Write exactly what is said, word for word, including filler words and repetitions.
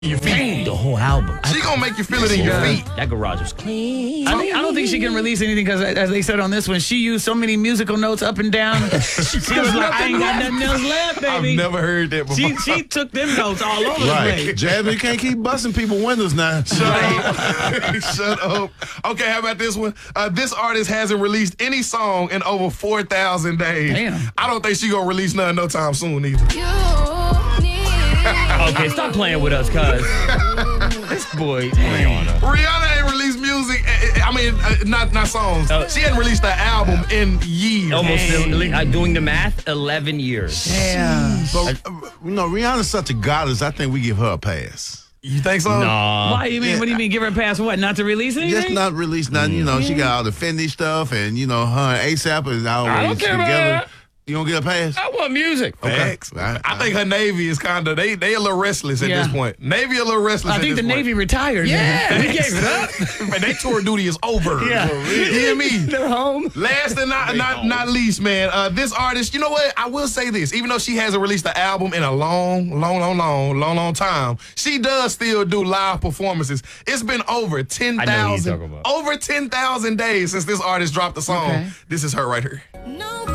your feet. The whole album. She gonna make you feel it in your feet. That garage was clean. I, think, I don't think she can release anything because, as they said on this one, she used so many musical notes up and down. She was like, I ain't got nothing else left, baby. I've never heard that before. She, she took them notes all over Right. the place. Jasmine, you can't keep busting people windows now. Shut up. Shut up. Okay, how about this one? Uh, this artist hasn't released any song in over four thousand days. Damn. I don't think she gonna release none no time soon either. Okay, stop playing with us, cuz. This boy. Rihanna ain't released music. I mean, uh, not not songs. Uh, she hadn't released an album in years. Almost uh, doing the math, eleven years. Damn. But, uh, you know, Rihanna's such a goddess. I think we give her a pass. You think so? No. Why you mean? What do you mean? Give her a pass? What? Not to release anything? Just not release nothing. You know, she got all the Fendi stuff, and you know, her and ASAP is always I don't care about together. that. You gonna get a pass? I want music. Facts. I- I think her Navy is kind of they they a little restless at Yeah. this point. Navy a little restless. I at think this the point. Navy retired. Yeah, man. he gave it up. Man, they tour duty is over. Yeah. You hear me? They're home. Last and not not, not least, man, uh, this artist, you know what? I will say this. Even though she hasn't released an album in a long, long, long, long, long, long time, she does still do live performances. It's been over ten I know who you're thousand talking about. over ten thousand days since this artist dropped a song. Okay. This is her right here. No.